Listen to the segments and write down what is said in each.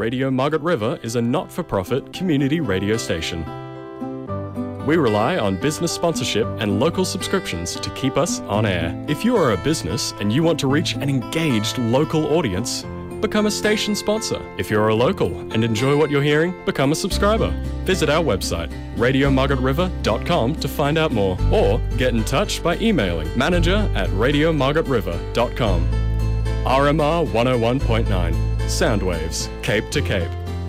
Radio Margaret River is a not-for-profit community radio station. We rely on business sponsorship and local subscriptions to keep us on air. If you are a business and you want to reach an engaged local audience, become a station sponsor. If you're a local and enjoy what you're hearing, become a subscriber. Visit our website, radiomargaretriver.com, to find out more, or get in touch by emailing manager@radiomargaretriver.com. RMR 101.9, Soundwaves, Cape to Cape.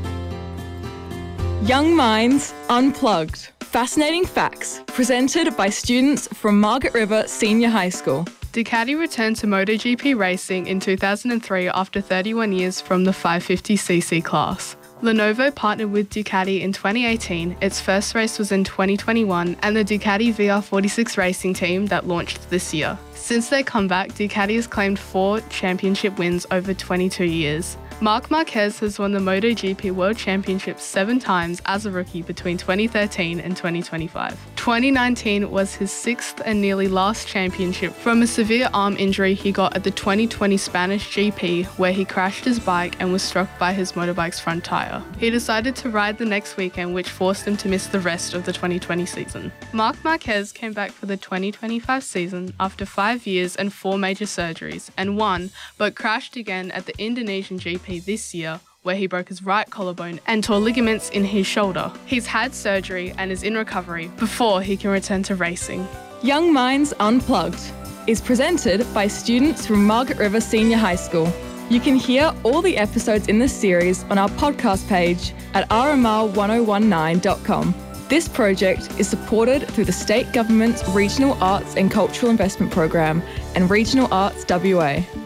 Young Minds Unplugged. Fascinating facts presented by students from Margaret River Senior High School. Ducati returned to MotoGP racing in 2003 after 31 years from the 550cc class. Lenovo partnered with Ducati in 2018, its first race was in 2021, and the Ducati VR46 racing team that launched this year. Since their comeback, Ducati has claimed 4 championship wins over 22 years. Marc Marquez has won the MotoGP World Championship 7 times as a rookie between 2013 and 2025. 2019 was his 6th and nearly last championship from a severe arm injury he got at the 2020 Spanish GP, where he crashed his bike and was struck by his motorbike's front tyre. He decided to ride the next weekend, which forced him to miss the rest of the 2020 season. Marc Marquez came back for the 2025 season after 5 years and 4 major surgeries, and won, but crashed again at the Indonesian GP this year, where he broke his right collarbone and tore ligaments in his shoulder. He's had surgery and is in recovery before he can return to racing. Young Minds Unplugged is presented by students from Margaret River Senior High School. You can hear all the episodes in this series on our podcast page at rmr1019.com. This project is supported through the State Government's Regional Arts and Cultural Investment Program and Regional Arts WA.